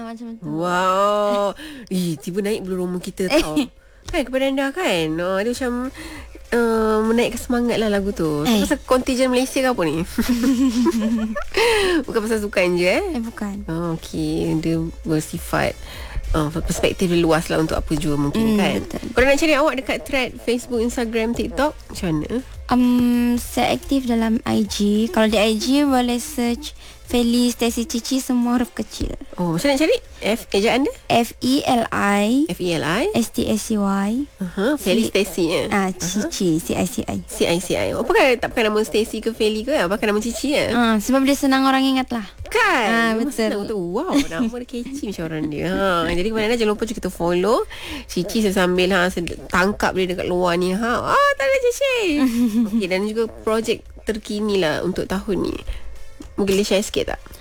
macam tu. Wow. Tiba naik bulu roma kita tau. Kan kepada anda kan. Dia macam menaikkan semangat lah lagu tu. Pasal kontijen Malaysia ke apa ni? Bukan pasal sukan je Bukan. Okey. Dia bersifat perspektif dia luas lah untuk apa jua mungkin kan. Betul. Kalau nak cari awak dekat thread Facebook, Instagram, TikTok, macam mana? Saya aktif dalam IG. Kalau di IG boleh search Feli Stacy Cici, semua huruf kecil. Macam nak cari? Ejaan dia? Feli Feli STACY. Feli Stacy Cici CICI. CICI. Apakah tak pakai nama Stacy ke Feli ke? Pakai nama Cici Sebab dia senang orang ingat lah. Kan? Betul. Betul. Wow, nama dia catchy macam orang dia. Jadi kepada anda jangan lupa kita follow Cici sambil tangkap dia dekat luar ni. Tak ada Cici. Okey, dan juga projek terkini lah untuk tahun ni. Boleh share sikit tak?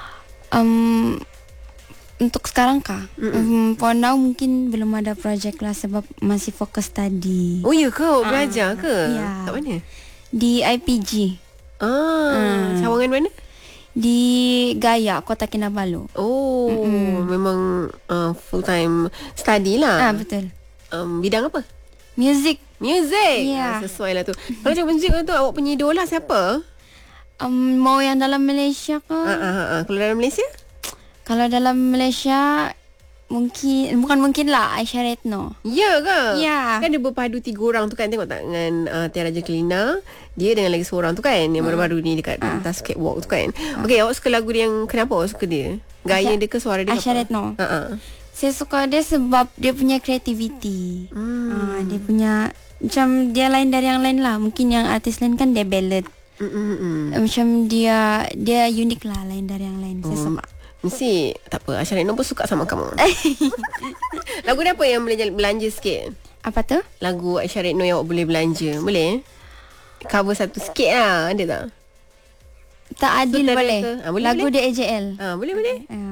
Untuk sekarang kah? For now mungkin belum ada projek lah sebab masih fokus study. Oh ya ke? Belajar ke? Ya. Kat mana? Di IPG. Cawangan mana? Di Gaya, Kota Kinabalu. Memang full time study lah. Betul. Bidang apa? Music. Ya. Sesuai lah tu. Kalau macam muzik tu, awak punya idola siapa? Mau yang dalam Malaysia ke? Kalau dalam Malaysia? Kalau dalam Malaysia Bukan lah, Aisyah Retno. Ya ke? Ya. Kan dia berpadu 3 orang tu kan. Tengok tak dengan Tiara Jacqueline, dia dengan lagi seorang tu kan, yang baru-baru ni dekat atas catwalk tu kan. Okey, awak suka lagu dia yang kenapa awak suka dia? Gaya dia ke suara dia? Aisyah Retno. Saya suka dia sebab dia punya creativity. Dia punya macam dia lain dari yang lain lah. Mungkin yang artis lain kan dia ballad. Macam dia unik lah, lain dari yang lain. Saya suka. Mesti tak apa, Aisyah Retno pun suka sama kamu. Lagu dia apa yang boleh belanja sikit? Apa tu? Lagu Aisyah Retno yang awak boleh belanja. Boleh? Cover satu sikit lah. Ada tak? Tak Adil boleh. Boleh, lagu boleh? dia AJL. Boleh.